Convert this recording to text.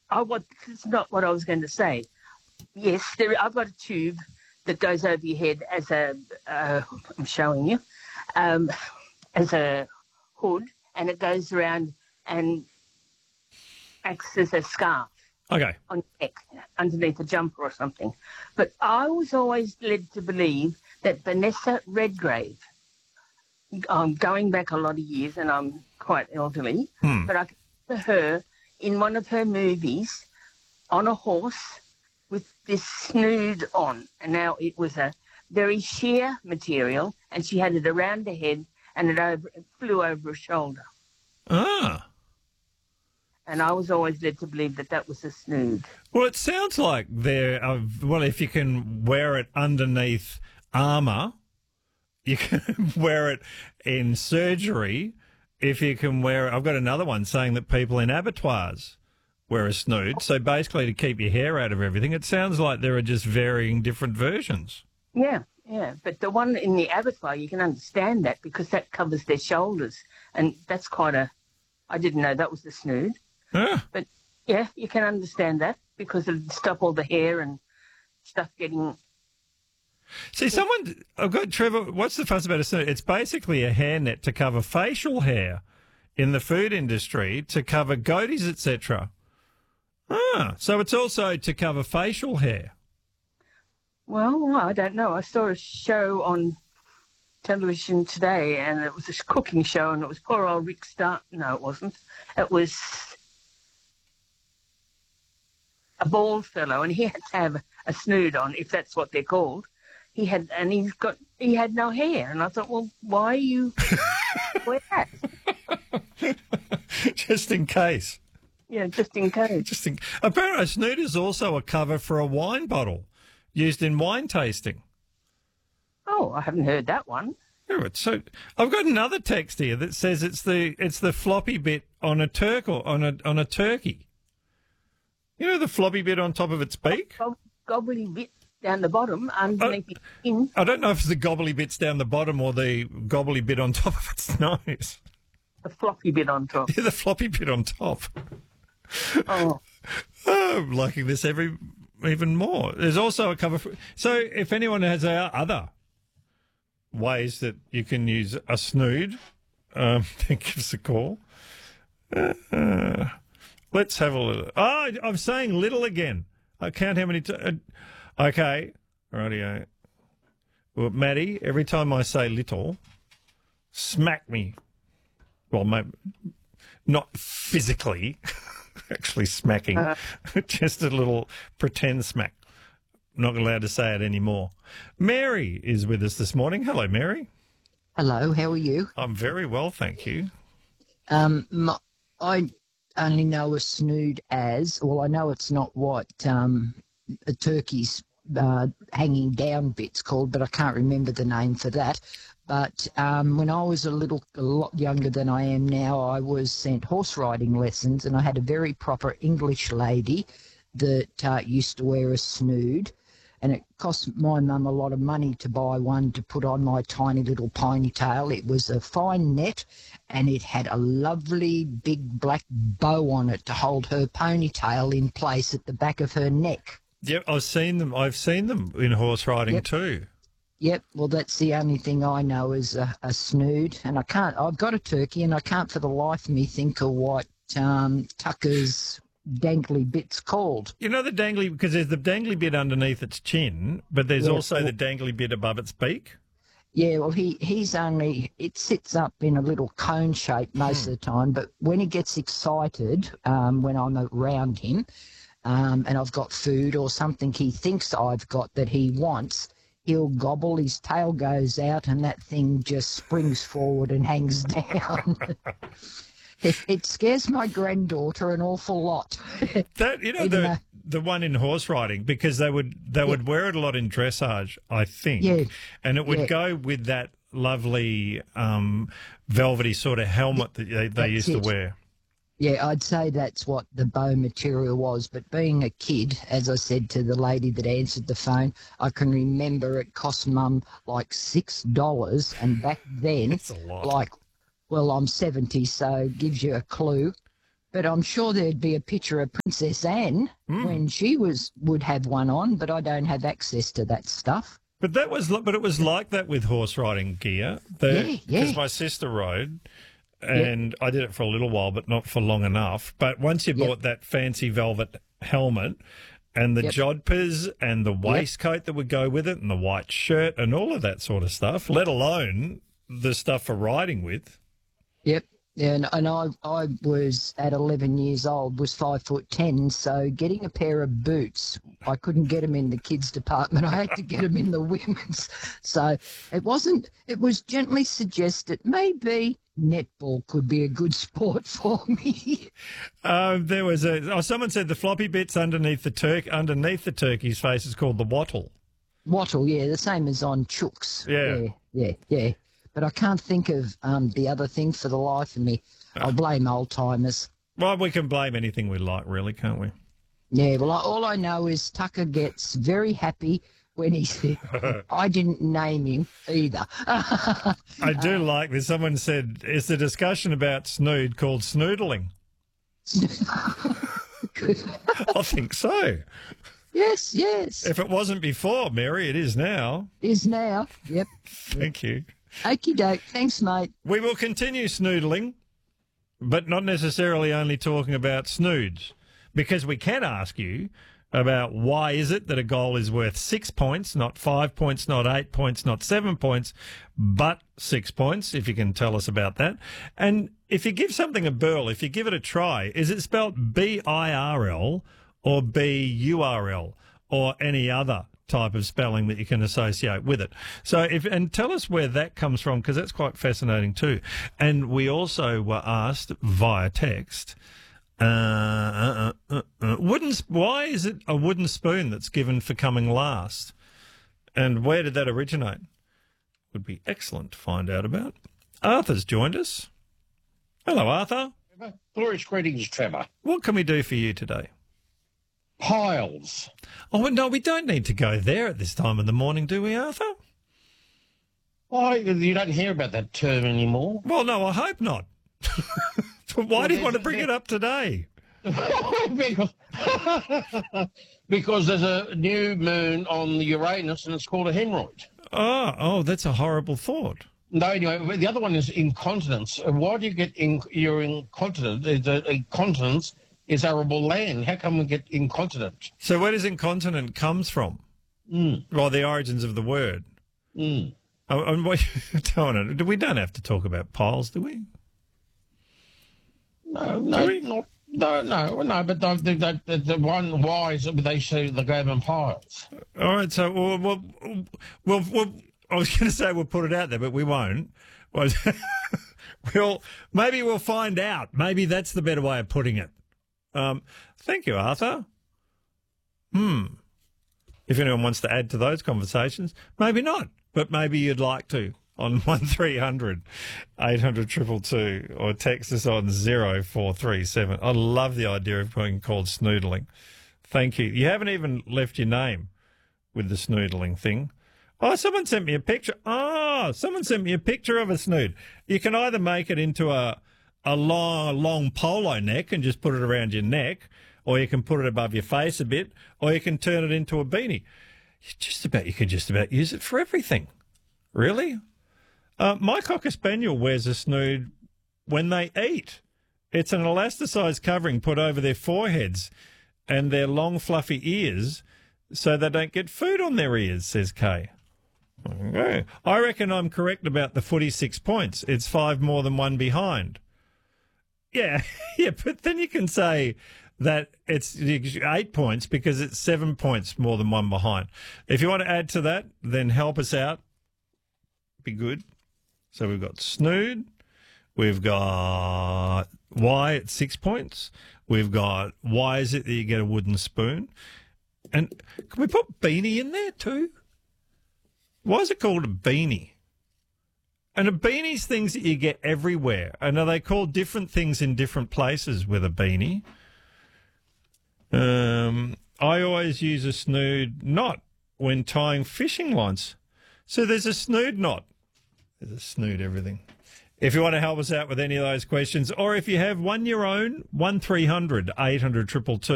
This is not what I was going to say. Yes, I've got a tube that goes over your head as I'm showing you, as a hood, and it goes around and acts as a scarf. Okay. On your neck, underneath a jumper or something. But I was always led to believe that Vanessa Redgrave, I'm going back a lot of years and I'm quite elderly, but I remember her in one of her movies on a horse with this snood on. And now it was a very sheer material and she had it around her head and it flew over her shoulder. Ah. And I was always led to believe that was a snood. Well, it sounds like if you can wear it underneath armour, you can wear it in surgery. If you can wear it, I've got another one saying that people in abattoirs wear a snood. So basically to keep your hair out of everything. It sounds like there are just varying different versions. Yeah. But the one in the abattoir, you can understand that because that covers their shoulders. And that's I didn't know that was the snood. Yeah. But, yeah, you can understand that because it'll stop all the hair and stuff getting... See, I've got Trevor, what's the fuss about a snood? It's basically a hairnet to cover facial hair in the food industry, to cover goatees, etc. So it's also to cover facial hair. Well, I don't know. I saw a show on television today and it was a cooking show and it was poor old Rick Stark. No, it wasn't. It was... a bald fellow, and he had to have a snood on, if that's what they're called. He had no hair, and I thought, well, why you wear that? Just in case. Yeah, just in case. Apparently, a snood is also a cover for a wine bottle used in wine tasting. Oh, I haven't heard that one. Yeah, so I've got another text here that says it's the floppy bit on a on a turkey. You know the floppy bit on top of its beak? Gobbly bit down the bottom underneath the skin. I don't know if it's the gobbly bits down the bottom or the gobbly bit on top of its nose. The floppy bit on top. Yeah, the floppy bit on top. Oh. I'm liking this even more. There's also a cover for... So if anyone has other ways that you can use a snood, then give us a call. Let's have a look. Oh, I'm saying little again. I count how many times. Okay. Rightio. Well, Maddie, every time I say little, smack me. Well, maybe not physically, actually smacking. Just a little pretend smack. I'm not allowed to say it anymore. Mary is with us this morning. Hello, Mary. Hello, how are you? I'm very well, thank you. I only know a snood as, well, I know it's not what a turkey's hanging down bit's called, but I can't remember the name for that. But when I was a lot younger than I am now, I was sent horse riding lessons, and I had a very proper English lady that used to wear a snood. And it cost my mum a lot of money to buy one to put on my tiny little ponytail. It was a fine net, and it had a lovely big black bow on it to hold her ponytail in place at the back of her neck. Yep, I've seen them in horse riding too. Yep, well, that's the only thing I know is a snood. And I've got a turkey, and I can't for the life of me think of what Tucker's dangly bit's called. You know the dangly, because there's the dangly bit underneath its chin, but there's also the dangly bit above its beak. Yeah, well, it sits up in a little cone shape most of the time, but when he gets excited, when I'm around him, and I've got food or something he thinks I've got that he wants, he'll gobble, his tail goes out, and that thing just springs forward and hangs down. It scares my granddaughter an awful lot. That the one in horse riding, because they would wear it a lot in dressage, I think. Yeah. And it would go with that lovely velvety sort of helmet that they used to wear. Yeah, I'd say that's what the bow material was. But being a kid, as I said to the lady that answered the phone, I can remember it cost Mum like $6, and back then, That's a lot. well, I'm 70, so it gives you a clue. But I'm sure there'd be a picture of Princess Anne when she would have one on, but I don't have access to that stuff. But it was like that with horse riding gear. Yeah. Because my sister rode, and I did it for a little while, but not for long enough. But once you bought that fancy velvet helmet and the jodhpurs and the waistcoat that would go with it and the white shirt and all of that sort of stuff, let alone the stuff for riding with. Yep. Yeah, and I was at 11 years old, was 5'10", so getting a pair of boots, I couldn't get them in the kids department. I had to get them in the women's. So it was gently suggested maybe netball could be a good sport for me. There was someone said the floppy bits underneath the turkey's face is called the wattle. Wattle, yeah, the same as on chooks. Yeah. But I can't think of the other thing for the life of me. I'll blame old-timers. Well, we can blame anything we like, really, can't we? Yeah, well, all I know is Tucker gets very happy when he said, I didn't name him either. I do like this. Someone said, it's the discussion about snood called snoodling. I think so. Yes. If it wasn't before, Mary, it is now. Is now, yep. Thank you. Okie doke. Thanks, mate. We will continue snoodling, but not necessarily only talking about snoods, because we can ask you about why is it that a goal is worth 6 points, not 5 points, not 8 points, not 7 points, but 6 points, if you can tell us about that. And if you give something a burl, if you give it a try, is it spelt B-I-R-L or B-U-R-L or any other type of spelling that you can associate with it? So and tell us where that comes from, because that's quite fascinating too. And we also were asked via text, why is it a wooden spoon that's given for coming last? And where did that originate? Would be excellent to find out about. Arthur's joined us. Hello, Arthur. Glorious greetings, Trevor. What can we do for you today? Piles. Oh, no, we don't need to go there at this time of the morning, do we, Arthur? Why, you don't hear about that term anymore? Well, no, I hope not. Why do you want to bring it up today? because there's a new moon on the Uranus and it's called a hemorrhoid. Oh, that's a horrible thought. No, anyway, the other one is incontinence. Why do you get you're incontinent? Incontinence is arable land. How come we get incontinent? So where does incontinent comes from? Well, the origins of the word. We don't have to talk about piles, do we? No, but the one why is that they say the Goban piles. All right, so well, I was going to say we'll put it out there, but we won't. Maybe we'll find out. Maybe that's the better way of putting it. Thank you, Arthur. If anyone wants to add to those conversations, maybe not, but maybe you'd like to on 1300 800 222 or text us on 0437. I love the idea of being called snoodling. Thank you. You haven't even left your name with the snoodling thing. Oh, someone sent me a picture. Someone sent me a picture of a snood. You can either make it into a long polo neck and just put it around your neck, or you can put it above your face a bit, or you can turn it into a beanie. You can just about use it for everything. Really? My Cocker Spaniel wears a snood when they eat. It's an elasticized covering put over their foreheads and their long fluffy ears so they don't get food on their ears, says Kay. Okay. I reckon I'm correct about the footy 6 points. It's 5 more than 1 behind. Yeah, but then you can say that it's 8 points because it's 7 points more than 1 behind. If you want to add to that, then help us out. Be good. So we've got snood. We've got why it's 6 points. We've got why is it that you get a wooden spoon. And can we put beanie in there too? Why is it called a beanie? And a beanie's things that you get everywhere. And are they called different things in different places with a beanie? I always use a snood knot when tying fishing lines. So there's a snood knot. There's a snood everything. If you want to help us out with any of those questions, or if you have one your own, 1300 800 222.